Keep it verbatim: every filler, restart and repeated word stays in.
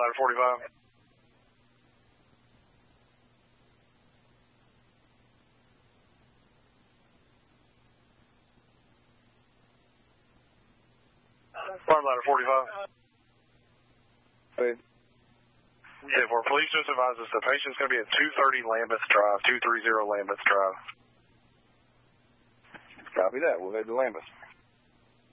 ladder forty-five. Farm ladder forty-five. Hey. Yeah, for police just advise us the patient's going to be at two thirty Lambeth Drive, two thirty Lambeth Drive. Copy that. We'll head to Lambeth.